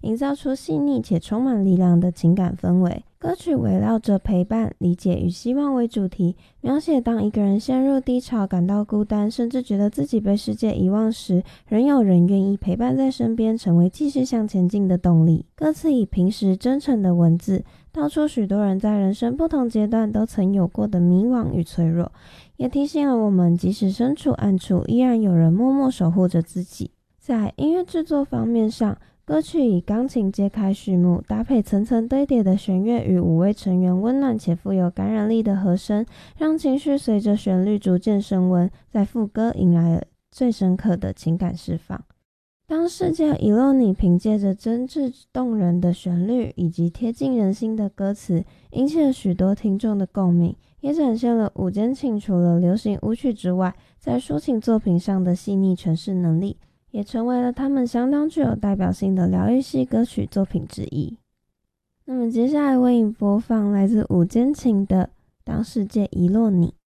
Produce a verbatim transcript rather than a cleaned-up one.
营造出细腻且充满力量的情感氛围。歌曲围绕着陪伴、理解与希望为主题，描写当一个人陷入低潮、感到孤单，甚至觉得自己被世界遗忘时，仍有人愿意陪伴在身边，成为继续向前进的动力。歌词以平实真诚的文字，道出许多人在人生不同阶段都曾有过的迷惘与脆弱，也提醒了我们，即使身处暗处，依然有人默默守护着自己。在音乐制作方面上，歌曲以钢琴揭开序幕，搭配层层堆叠的弦乐与五位成员温暖且富有感染力的和声，让情绪随着旋律逐渐升温，在副歌迎来了最深刻的情感释放。当世界遗落你凭借着真挚动人的旋律以及贴近人心的歌词，引起了许多听众的共鸣，也展现了五间琴除了流行舞曲之外，在抒情作品上的细腻诠释能力，也成为了他们相当具有代表性的疗愈系歌曲作品之一。那么接下来为你播放来自五间琴的《当世界遗落你》。